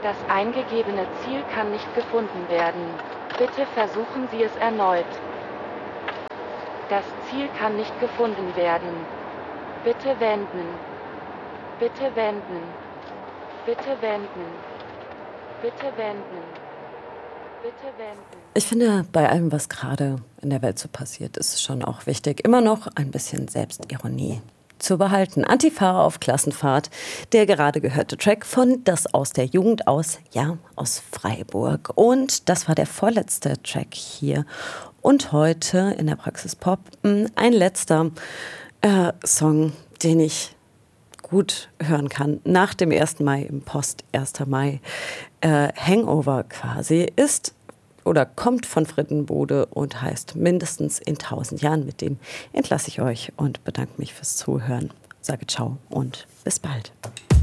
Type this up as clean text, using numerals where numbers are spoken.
Das eingegebene Ziel kann nicht gefunden werden. Bitte versuchen Sie es erneut. Das Ziel kann nicht gefunden werden. Bitte wenden. Bitte wenden. Bitte wenden. Bitte wenden. Bitte wenden. Ich finde, bei allem, was gerade in der Welt so passiert, ist es schon auch wichtig, immer noch ein bisschen Selbstironie zu behalten. Antifa auf Klassenfahrt, der gerade gehörte Track von Das aus der Jugend aus Freiburg. Und das war der vorletzte Track hier. Und heute in der Praxis Pop ein letzter Song, den ich gut hören kann. Nach dem 1. Mai, im Post 1. Mai, Hangover quasi, ist oder kommt von Frittenbode und heißt Mindestens in 1000 Jahren. Mit dem entlasse ich euch und bedanke mich fürs Zuhören. Sage ciao und bis bald.